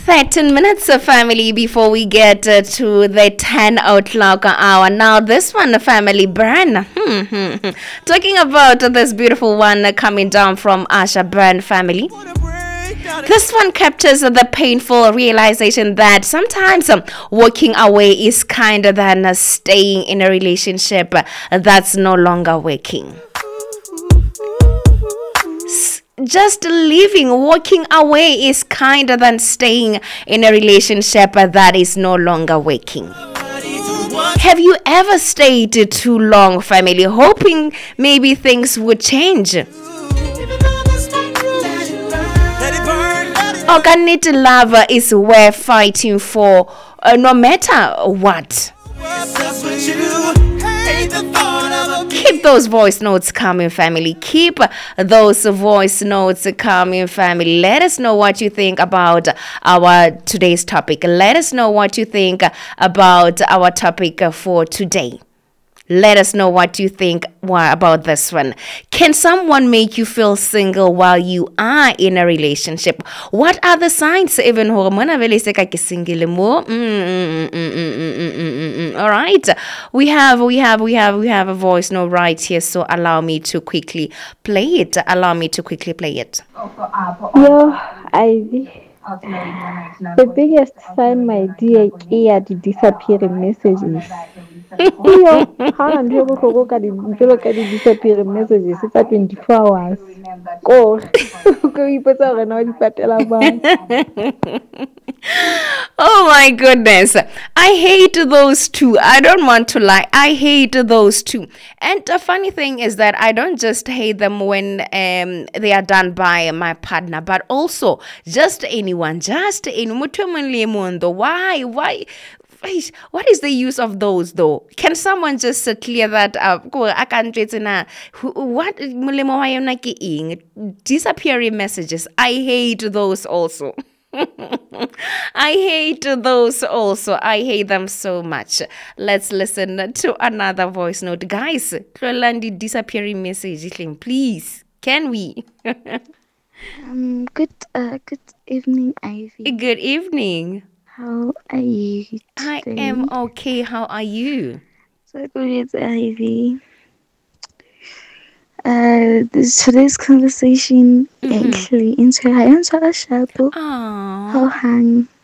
13 minutes of family before we get to the 10 o'clock hour. Now, this one, family brand. Talking about this beautiful one coming down from Asha Brand family. This one captures the painful realization that sometimes walking away is kinder than staying in a relationship that's no longer working. Just leaving, walking away is kinder than staying in a relationship that is no longer working. Have you ever stayed too long, family, hoping maybe things would change? Organic love is worth fighting for, no matter what. Keep those voice notes coming, family. Keep those voice notes coming, family. Let us know what you think about our today's topic. Let us know what you think about our topic for today. Let us know what you think about this one. Can someone make you feel single while you are in a relationship? What are the signs? Even hormona single mo. All right, we have a voice note right here. So allow me to quickly play it. Yo, Ivy. The biggest sign, my dear, are the disappearing messages. Iyo, hana ndio bohloko ka di disappearing messages tsa 24 hours. Ko ko ipotsa hore na di patela bang. Oh my goodness. I hate those two. I don't want to lie. I hate those two. And the funny thing is that I don't just hate them when they are done by my partner, but also just anyone. Just in why? What is the use of those though? Can someone just clear that up? I can't what disappearing messages. I hate those also. I hate those also. I hate them so much. Let's listen to another voice note. Guys, Rolandi disappearing message, please. Can we? Good evening, Ivy. Good evening. How are you today? I am okay. How are you? So good, Ivy. Today's conversation actually into Shapo. How hang